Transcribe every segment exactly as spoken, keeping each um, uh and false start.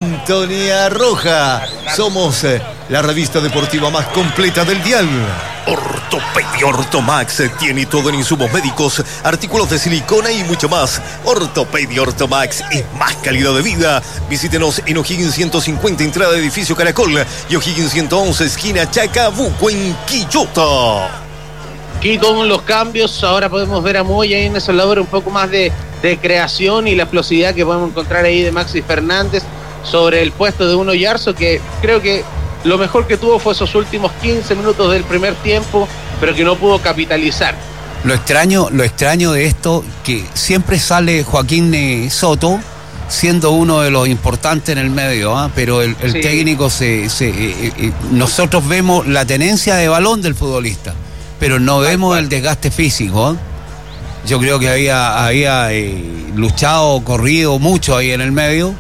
Sintonía Roja. Somos eh, la revista deportiva más completa del dial. Ortopedia Ortomax tiene todo en insumos médicos, artículos de silicona y mucho más. Ortopedia Ortomax es más calidad de vida. Visítenos en O'Higgins ciento cincuenta, entrada de edificio Caracol, y O'Higgins ciento once, esquina Chacabuco, en Quillota. Aquí con los cambios, ahora podemos ver a Moya en esa labor un poco más de, de creación y la explosividad que podemos encontrar ahí de Maxi Fernández sobre el puesto de Uno Yarzo, que creo que lo mejor que tuvo fue esos últimos quince minutos del primer tiempo, pero que no pudo capitalizar. Lo extraño, lo extraño de esto, que siempre sale Joaquín eh, Soto, siendo uno de los importantes en el medio, ¿eh? pero el, el sí. técnico, se, se eh, eh, nosotros vemos la tenencia de balón del futbolista, pero no vemos el desgaste físico. ¿eh? Yo creo que había, había eh, luchado, corrido mucho ahí en el medio.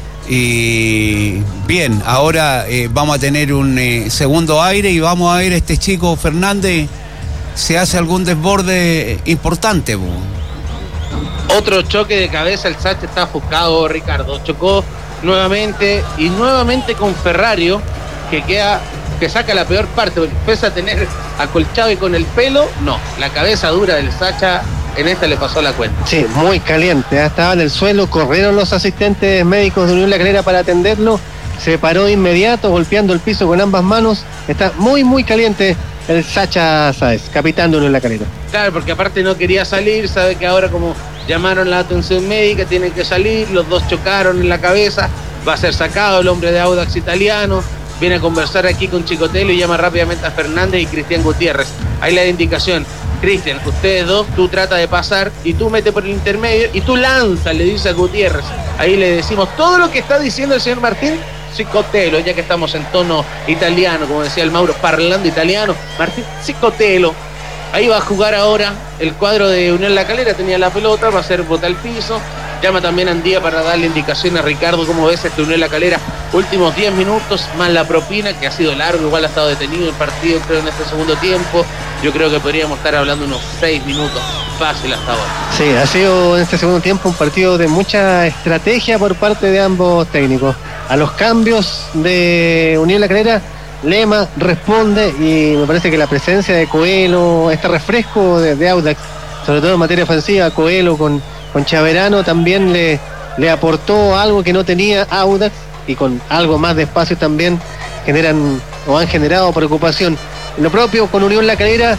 Y bien, ahora eh, vamos a tener un eh, segundo aire y vamos a ver a este chico Fernández si hace algún desborde importante. Bo. Otro choque de cabeza, el Sacha está ofuscado, Ricardo. Chocó nuevamente y nuevamente con Ferrario, que queda, que saca la peor parte, porque empieza a tener acolchado y con el pelo, no, la cabeza dura del Sacha. En esta le pasó la cuenta. Sí, muy caliente, ¿eh? Estaba en el suelo, corrieron los asistentes médicos de Unión La Calera para atenderlo, se paró de inmediato golpeando el piso con ambas manos. Está muy muy caliente el Sacha Sáez, capitán de Unión La Calera. Claro, porque aparte no quería salir, sabe que ahora como llamaron la atención médica, tienen que salir, los dos chocaron en la cabeza, va a ser sacado el hombre de Audax Italiano, viene a conversar aquí con Chicotelo y llama rápidamente a Fernández y Cristian Gutiérrez. Ahí la indicación: Cristian, ustedes dos, tú trata de pasar y tú mete por el intermedio y tú lanza, le dice a Gutiérrez. Ahí le decimos todo lo que está diciendo el señor Martín Chicotelo, ya que estamos en tono italiano, como decía el Mauro, parlando italiano. Martín Chicotelo. Ahí va a jugar ahora el cuadro de Unión La Calera, tenía la pelota, va a hacer botar al piso. Llama también a Andía para darle indicación a Ricardo, cómo ves este Unión La Calera. Últimos diez minutos, más la propina, que ha sido largo, igual ha estado detenido el partido, creo, en este segundo tiempo. Yo creo que podríamos estar hablando unos seis minutos fácil hasta ahora. Sí, ha sido en este segundo tiempo un partido de mucha estrategia por parte de ambos técnicos. A los cambios de Unión La Calera, Lema responde y me parece que la presencia de Coelho, este refresco de, de Audax, sobre todo en materia ofensiva, Coelho con, con Chaverano también le, le aportó algo que no tenía Audax, y con algo más de espacio también generan o han generado preocupación. Lo propio con Unión La Calera,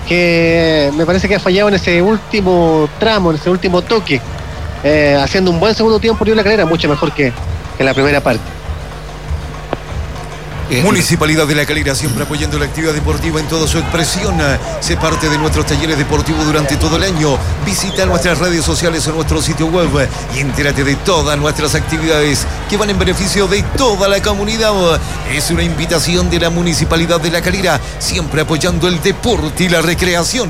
que me parece que ha fallado en ese último tramo, en ese último toque, eh, haciendo un buen segundo tiempo Unión La Calera, mucho mejor que, que la primera parte. Municipalidad de La Calera, siempre apoyando la actividad deportiva en toda su expresión. Sé parte de nuestros talleres deportivos durante todo el año. Visita nuestras redes sociales o nuestro sitio web y entérate de todas nuestras actividades que van en beneficio de toda la comunidad. Es una invitación de la Municipalidad de La Calera, siempre apoyando el deporte y la recreación.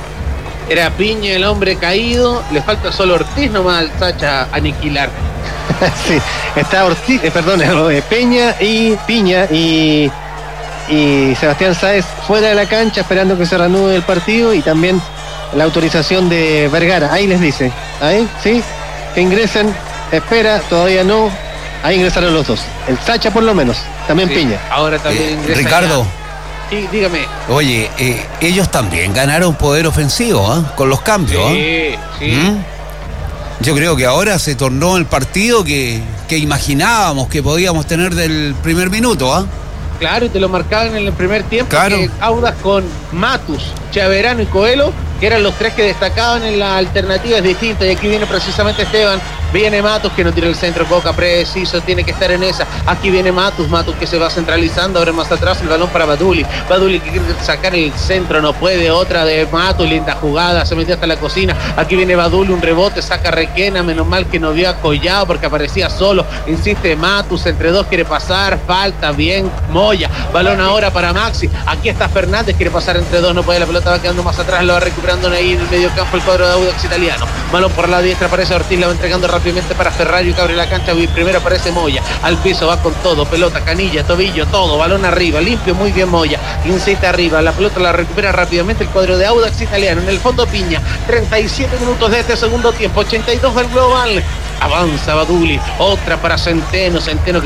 Era Piña el hombre caído, le falta solo Ortiz nomás al Sacha aniquilar. Sí, está Ortiz, eh, perdón, eh, Peña y Piña y, y Sebastián Sáez fuera de la cancha esperando que se reanude el partido, y también la autorización de Vergara. Ahí les dice, ahí, sí, que ingresen, espera, todavía no, ahí ingresaron los dos. El Sacha por lo menos, también sí, Piña. Ahora también eh, ingresa Ricardo. Ya. Sí, dígame. Oye, eh, ellos también ganaron poder ofensivo, ¿eh? Con los cambios. Sí, ¿eh? sí. ¿Mm? Yo creo que ahora se tornó el partido que, que imaginábamos que podíamos tener del primer minuto, ¿ah? ¿eh? Claro, y te lo marcaban en el primer tiempo. Claro. Que Audax con Matus, Chaverano y Coelho, que eran los tres que destacaban en las alternativas distintas. Y aquí viene precisamente Esteban, viene Matus, que no tira el centro, Coca preciso, tiene que estar en esa. Aquí viene Matus, Matus que se va centralizando, ahora más atrás el balón para Baduli. Baduli que quiere sacar el centro, no puede, otra de Matus, linda jugada, se metió hasta la cocina. Aquí viene Baduli, un rebote, saca Requena, menos mal que no vio a Collado porque aparecía solo. Insiste Matus, entre dos quiere pasar, falta, bien, Moya. Balón ahora para Maxi, aquí está Fernández, quiere pasar entre dos, no puede, la pelota va quedando más atrás, lo va recuperando ahí en el medio campo el cuadro de Audax Italiano. Balón por la diestra, aparece Ortiz, la va entregando rápidamente para Ferrario, que abre la cancha, primero aparece Moya, al piso va con todo, pelota, canilla, tobillo, todo, balón arriba, limpio, muy bien Moya, insiste arriba, la pelota la recupera rápidamente el cuadro de Audax Italiano, en el fondo Piña, treinta y siete minutos de este segundo tiempo, ochenta y dos del global, avanza Baduli, otra para Centeno, Centeno que